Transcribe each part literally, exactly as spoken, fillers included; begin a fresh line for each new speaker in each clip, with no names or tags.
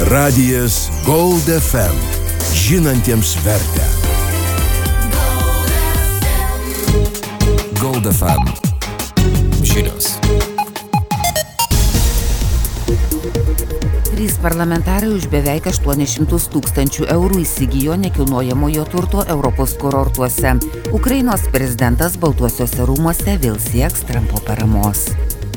Radijas Gold F M. Žinantiems vertę.
Gold F M. Žinios.
Trys parlamentarai už beveik aštuonis šimtus tūkstančių eurų įsigijo nekilnojamojo turto Europos kurortuose. Ukrainos prezidentas Baltuosiuose rūmuose vėl sieks Trumpo paramos.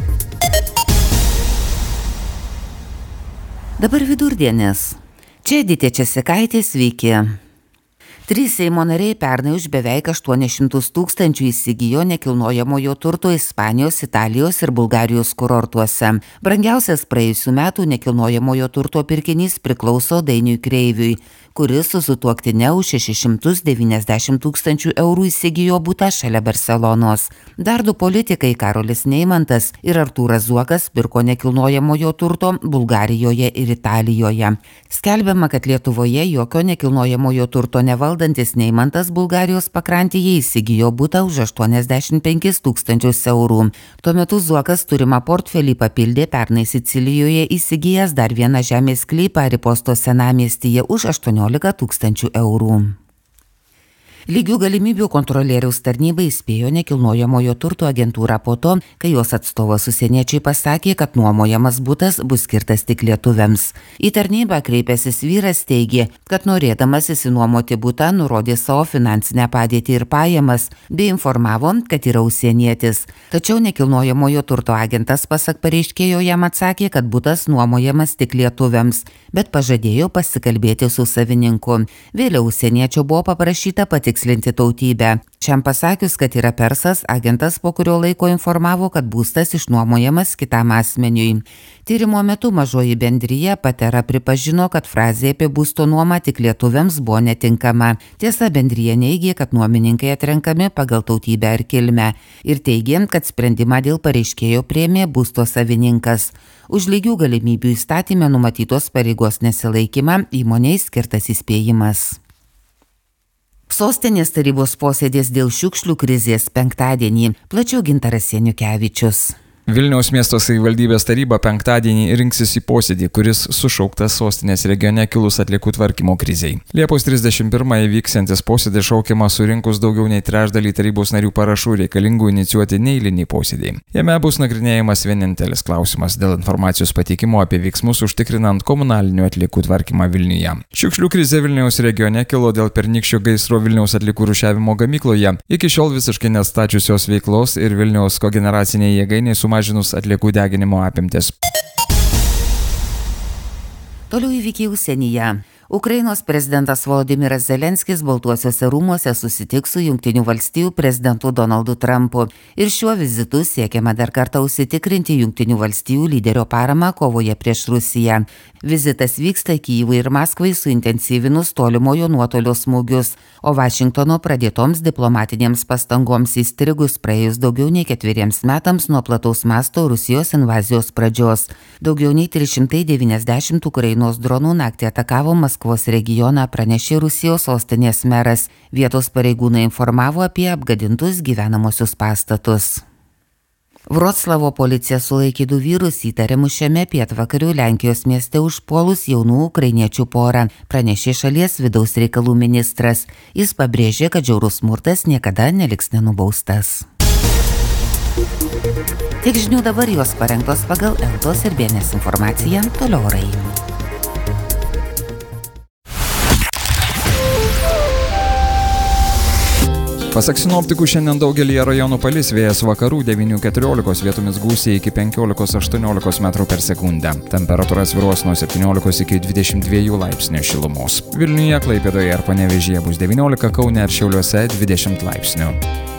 Dabar vidurdienis. Čia Editė Česikaitė, sveiki. Trys Seimo nariai pernai už beveik aštuonis šimtus tūkstančių įsigijo nekilnojamojo turto Ispanijos, Italijos ir Bulgarijos kurortuose. Brangiausias praėjusių metų nekilnojamojo turto pirkinys priklauso Dainiui Kreiviui, kuris su sutuoktine už šešis šimtus devyniasdešimt tūkstančių eurų įsigijo butą šalia Barselonos. Dar du politikai, Karolis Neimantas ir Artūras Zuokas, pirko nekilnojamojo turto Bulgarijoje ir Italijoje. Skelbiama, kad Lietuvoje jokio nekilnojamojo turto nevaldantis Neimantas Bulgarijos pakrantėje įsigijo butą už aštuoniasdešimt penkis tūkstančius eurų. Tuo metu Zuokas turimą portfelį papildė pernai Sicilijoje įsigijęs dar vieną žemės sklypą Riposto senamiestyje už aštuoniolika tūkstančių eurų. Lygių galimybių kontrolieriaus tarnyba įspėjo nekilnojamojo turto agentūrą po to, kai jos atstovas užsieniečiai pasakė, kad nuomojamas butas bus skirtas tik lietuviams. Į tarnybą kreipęsis vyras teigė, kad norėdamas įsinuomoti butą nurodė savo finansinę padėtį ir pajamas, bei informavo, kad yra užsienietis. Tačiau nekilnojamojo turto agentas, pasak pareiškėjo, jam atsakė, kad butas nuomojamas tik lietuviams, bet pažadėjo pasikalbėti su savininku. Vėliau užsieniečio buvo paprašyta patikrinti tikslinti tautybę. Šiam pasakius, kad yra persas, agentas po kurio laiko informavo, kad būstas išnuomojamas kitam asmeniui. Tyrimo metu mažoji bendrija Patera pripažino, kad frazė apie būsto nuomą tik lietuviams buvo netinkama. Tiesa, bendrija neigė, kad nuomininkai atrenkami pagal tautybę ar kilmę ir teigė, kad sprendimą dėl pareiškėjo priėmė būsto savininkas. Už lygių galimybių įstatyme numatytos pareigos nesilaikymą įmonei skirtas įspėjimas. Sostinės tarybos posėdis dėl šiukšlių krizės penktadienį. Plačiau Gintaras Janukevičius.
Vilniaus miesto savivaldybės taryba penktadienį rinksis į posėdį, kuris sušauktas sostinės regione kilus atliekų tvarkymo krizei. Liepos trisdešimt pirmąją vyksiantis posėdis šaukiamas surinkus daugiau nei trečdalį tarybos narių parašų reikalingų inicijuoti neeilinį posėdį. Jame bus nagrinėjamas vienintelis klausimas dėl informacijos pateikimo apie veiksmus užtikrinant komunalinių atliekų tvarkymą Vilniuje. Šiukšlių krizė Vilniaus regione kilo dėl pernykščio gaisro Vilniaus atliekų rūšiavimo gamykloje, iki šiol visiškai nestačiusios veiklos ir Vilniaus kogeneracinė jėgainė su mažinus atliekų deginimo apimtis.
Toliau įvykiai užsienyje. Ukrainos prezidentas Volodymyras Zelenskis Baltuosiuose rūmuose susitiks su Jungtinių valstijų prezidentu Donaldu Trumpu. Ir šiuo vizitu siekiama dar kartą užsitikrinti Jungtinių valstijų lyderio paramą kovoje prieš Rusiją. Vizitas vyksta Kyjivui ir Maskvai suintensyvinus tolimojo nuotolio smūgius, o Vašingtono pradėtoms diplomatinėms pastangoms įstrigus praėjus daugiau nei ketveriems metams nuo plataus masto Rusijos invazijos pradžios. Daugiau nei trys šimtai devyniasdešimt Ukrainos dronų naktį atakavo Maskvos regioną, pranešė Rusijos sostinės meras. Vietos pareigūnai informavo apie apgadintus gyvenamosius pastatus. Vroclavo policija sulaikė du vyrus įtariamus šiame pietvakarių Lenkijos mieste užpuolus jaunų ukrainiečių porą, pranešė šalies vidaus reikalų ministras. Jis pabrėžė, kad žiaurus smurtas niekada neliks nenubaustas. Tiek žinių dabar, jos parengtos pagal Eltos ir Bėnės informaciją. Toliau orai.
Pasak sinoptikų, šiandien daugelį rajonų palis, vėjas vakarų devynių keturiolikos, vietomis gūsiai iki penkiolikos aštuoniolikos metrų per sekundę. Temperatūra svyruos nuo septyniolikos iki dvidešimt dviejų laipsnių šilumos. Vilniuje, Klaipėdoje ir Panevėžyje bus devyniolika, Kaune ir Šiauliuose dvidešimt laipsnių.